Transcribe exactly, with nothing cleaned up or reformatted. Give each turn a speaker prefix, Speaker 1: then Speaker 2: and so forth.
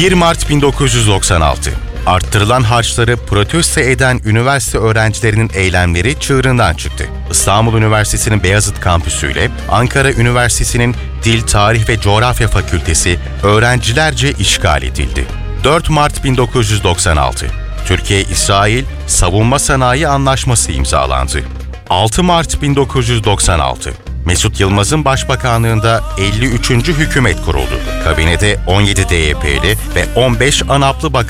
Speaker 1: bir Mart bin dokuz yüz doksan altı. Arttırılan harçları protesto eden üniversite öğrencilerinin eylemleri çığırından çıktı. İstanbul Üniversitesi'nin Beyazıt Kampüsü ile Ankara Üniversitesi'nin Dil, Tarih ve Coğrafya Fakültesi öğrencilerce işgal edildi. dört Mart bin dokuz yüz doksan altı. Türkiye-İsrail Savunma Sanayi Anlaşması imzalandı. altı Mart bin dokuz yüz doksan altı. Mesut Yılmaz'ın başbakanlığında elli üçüncü hükümet kuruldu. Kabinede on yedi D Y P'li ve on beş ANAP'lı bakan